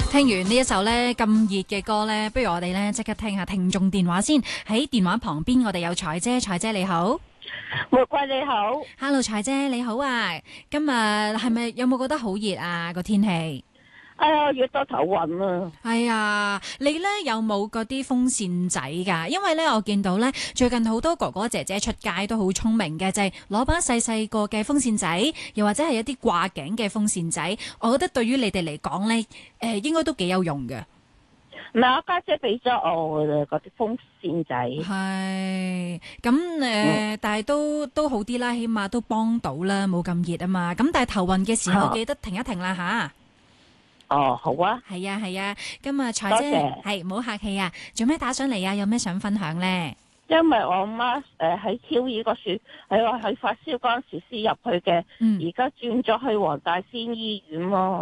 聽完呢一首咧咁熱嘅歌咧，不如我哋咧即刻聽下聽眾電話先。喺電話旁邊，我哋有彩姐，彩姐你好， 玫瑰你好。 Hello，彩姐你好啊！今日係咪有冇覺得好熱啊？個天氣？ 哎呀，熱到頭暈啊！ 哎呀，你咧有冇嗰啲風扇仔㗎？因為咧我見到咧最近好多哥哥姐姐出街都好聰明嘅，就係攞把細細個嘅風扇仔，又或者係一啲掛頸嘅風扇仔。我覺得對於你哋嚟講咧，應該都幾有用嘅。 唔係我家姐俾咗我嘅嗰啲風扇仔。 係咁但係都好啲啦，起碼都幫到啦，冇咁熱啊嘛。咁但係頭暈嘅時候記得停一停啦吓。 哦，好啊。 係啊係啊，今日彩姐多謝係唔好客氣啊。做咩打上嚟啊？有咩想分享呢？ 因為我媽喺超醫個樹，係我喺發燒嗰陣時先入去嘅，而家轉咗去黃大仙醫院咯。